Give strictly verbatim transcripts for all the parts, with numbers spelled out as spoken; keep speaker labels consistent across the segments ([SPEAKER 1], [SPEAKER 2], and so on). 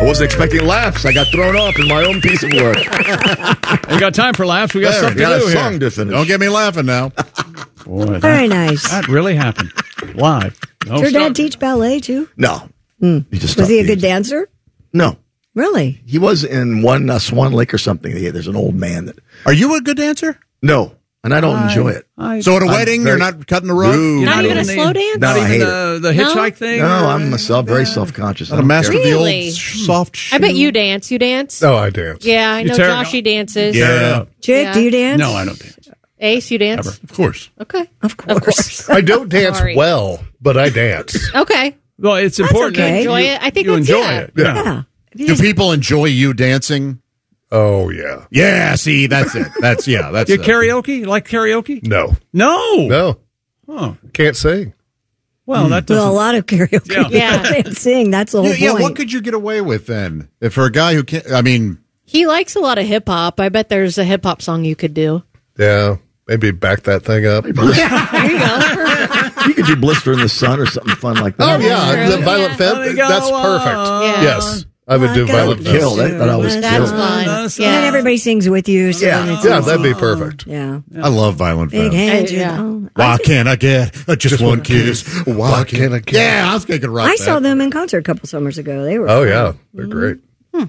[SPEAKER 1] wasn't expecting laughs. I got thrown off in my own piece of work.
[SPEAKER 2] You got time for laughs? We got
[SPEAKER 1] There,
[SPEAKER 2] something
[SPEAKER 1] got
[SPEAKER 2] to do
[SPEAKER 1] a
[SPEAKER 2] here.
[SPEAKER 1] song to finish.
[SPEAKER 3] Don't get me laughing now.
[SPEAKER 2] Boy, that,
[SPEAKER 4] Very nice.
[SPEAKER 2] that really happened. Live. No
[SPEAKER 4] Did your
[SPEAKER 2] start.
[SPEAKER 4] dad teach ballet, too?
[SPEAKER 1] No.
[SPEAKER 4] Mm.
[SPEAKER 1] He just
[SPEAKER 4] Was he a
[SPEAKER 1] stopped
[SPEAKER 4] good
[SPEAKER 1] teaching.
[SPEAKER 4] dancer?
[SPEAKER 1] No.
[SPEAKER 4] Really?
[SPEAKER 1] He was in one uh, Swan Lake or something. Yeah, there's an old man that.
[SPEAKER 3] Are you a good dancer?
[SPEAKER 1] No, and I don't enjoy it.
[SPEAKER 2] I,
[SPEAKER 3] So at a
[SPEAKER 1] I'm
[SPEAKER 3] wedding,
[SPEAKER 1] very-
[SPEAKER 3] you're not cutting the rug?
[SPEAKER 1] No.
[SPEAKER 2] You're
[SPEAKER 5] Not even a
[SPEAKER 2] the-
[SPEAKER 5] slow dance?
[SPEAKER 1] No,
[SPEAKER 2] Not
[SPEAKER 1] I
[SPEAKER 2] even
[SPEAKER 1] hate
[SPEAKER 2] the, the
[SPEAKER 5] No?
[SPEAKER 2] hitchhike thing?
[SPEAKER 1] No,
[SPEAKER 2] or-
[SPEAKER 1] I'm myself very self-conscious.
[SPEAKER 3] Not
[SPEAKER 1] I
[SPEAKER 3] a
[SPEAKER 1] don't
[SPEAKER 3] master
[SPEAKER 1] care.
[SPEAKER 3] of the
[SPEAKER 5] Really?
[SPEAKER 3] old soft shoe?
[SPEAKER 5] I bet you dance. You dance?
[SPEAKER 6] Oh, I dance.
[SPEAKER 5] Yeah, I
[SPEAKER 2] You
[SPEAKER 5] know
[SPEAKER 2] tear-
[SPEAKER 5] Joshy dances.
[SPEAKER 3] Yeah,
[SPEAKER 4] Chick,
[SPEAKER 5] Yeah.
[SPEAKER 4] do you dance?
[SPEAKER 2] No, I don't dance.
[SPEAKER 5] Ace, you dance?
[SPEAKER 2] Ever.
[SPEAKER 3] of course.
[SPEAKER 5] Okay.
[SPEAKER 4] Of course.
[SPEAKER 5] Of course.
[SPEAKER 6] I don't dance
[SPEAKER 5] Sorry.
[SPEAKER 6] well, but I dance.
[SPEAKER 5] Okay.
[SPEAKER 2] Well, it's important
[SPEAKER 4] okay.
[SPEAKER 2] that
[SPEAKER 5] Enjoy
[SPEAKER 2] you
[SPEAKER 5] it. I think
[SPEAKER 2] you
[SPEAKER 5] that's-
[SPEAKER 2] enjoy
[SPEAKER 5] yeah.
[SPEAKER 2] it.
[SPEAKER 4] Yeah. If you
[SPEAKER 3] Do
[SPEAKER 4] just-
[SPEAKER 3] people enjoy you dancing?
[SPEAKER 6] Oh, yeah.
[SPEAKER 3] Yeah, see, that's it. That's, yeah, that's
[SPEAKER 2] You
[SPEAKER 3] it.
[SPEAKER 2] karaoke? You like karaoke?
[SPEAKER 6] No.
[SPEAKER 2] No.
[SPEAKER 6] No.
[SPEAKER 2] Oh,
[SPEAKER 6] Can't sing.
[SPEAKER 2] well, that
[SPEAKER 4] well, a
[SPEAKER 2] doesn't.
[SPEAKER 4] lot of karaoke.
[SPEAKER 2] Yeah.
[SPEAKER 5] Yeah.
[SPEAKER 4] People can't sing. That's the whole
[SPEAKER 3] Yeah, yeah,
[SPEAKER 4] point.
[SPEAKER 3] what could you get away with then? If for a guy who can't, I mean,
[SPEAKER 5] He likes a lot of hip hop. I bet there's a hip hop song you could do.
[SPEAKER 6] Yeah. Maybe back that thing up.
[SPEAKER 5] There you go.
[SPEAKER 1] You could do Blister in the Sun or something fun like that.
[SPEAKER 6] Oh, yeah.
[SPEAKER 5] true.
[SPEAKER 6] The Violent
[SPEAKER 5] Yeah.
[SPEAKER 6] Femme.
[SPEAKER 2] Let me go
[SPEAKER 6] That's perfect.
[SPEAKER 2] on.
[SPEAKER 5] Yeah.
[SPEAKER 6] Yes. I would do
[SPEAKER 4] Like
[SPEAKER 6] Violent
[SPEAKER 4] a
[SPEAKER 6] Femme.
[SPEAKER 1] Kill. That, that always
[SPEAKER 5] That's
[SPEAKER 1] kills.
[SPEAKER 5] fun.
[SPEAKER 4] And
[SPEAKER 5] Yeah.
[SPEAKER 4] then everybody sings with you. So
[SPEAKER 1] Yeah.
[SPEAKER 4] then it's
[SPEAKER 6] Yeah,
[SPEAKER 4] easy.
[SPEAKER 6] that'd be perfect.
[SPEAKER 4] Yeah.
[SPEAKER 3] I love Violent
[SPEAKER 4] Big
[SPEAKER 3] Femmes.
[SPEAKER 4] hands.
[SPEAKER 5] Yeah.
[SPEAKER 4] you know.
[SPEAKER 3] Why
[SPEAKER 4] I just-
[SPEAKER 3] can't I get uh, just, one kiss? Why can't I get? Yeah, I was thinking right.
[SPEAKER 4] I saw them in concert a couple summers ago. They were
[SPEAKER 6] Oh,
[SPEAKER 4] fun.
[SPEAKER 6] yeah. They're great.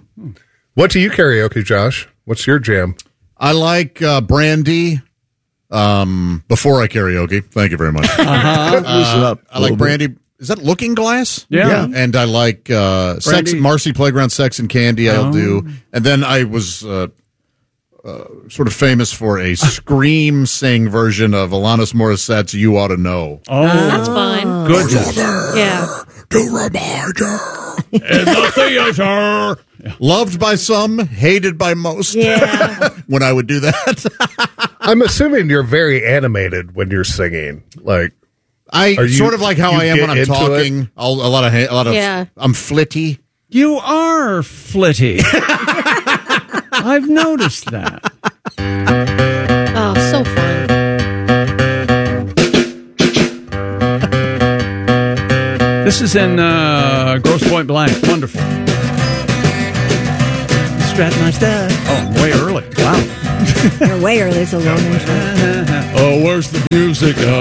[SPEAKER 6] What do you karaoke, Josh? What's your jam?
[SPEAKER 3] I like uh, Brandy. Um, before I karaoke, thank you very much.
[SPEAKER 1] Uh-huh. Loosen up.
[SPEAKER 3] I like Brandy. Is that Looking Glass?
[SPEAKER 2] Yeah.
[SPEAKER 1] Yeah.
[SPEAKER 3] And I like uh, Sex
[SPEAKER 2] Brandy.
[SPEAKER 3] Marcy Playground, Sex and Candy. I'll
[SPEAKER 2] Oh.
[SPEAKER 3] do. And then I was uh, uh, sort of famous for a scream sing version of Alanis Morissette's "You Ought to Know."
[SPEAKER 2] Oh,
[SPEAKER 5] That's fun.
[SPEAKER 2] good.
[SPEAKER 5] Yeah.
[SPEAKER 3] To remind you. In the theater. Loved by some, hated by most.
[SPEAKER 5] Yeah.
[SPEAKER 3] When I would do that.
[SPEAKER 6] I'm assuming you're very animated when you're singing. Like,
[SPEAKER 3] I
[SPEAKER 6] Are you-
[SPEAKER 3] sort of like how
[SPEAKER 6] you
[SPEAKER 3] I am
[SPEAKER 6] get
[SPEAKER 3] when I'm
[SPEAKER 6] into
[SPEAKER 3] talking. I'll, a lot of, a lot of,
[SPEAKER 5] Yeah.
[SPEAKER 3] I'm flitty.
[SPEAKER 2] You are flitty. I've noticed that.
[SPEAKER 5] Oh, so fun.
[SPEAKER 2] This is in uh, Grosse Pointe Blank. Wonderful. Strap my stuff. Oh, way early. Wow.
[SPEAKER 4] They're way early. It's a long intro.
[SPEAKER 2] Oh, where's the music?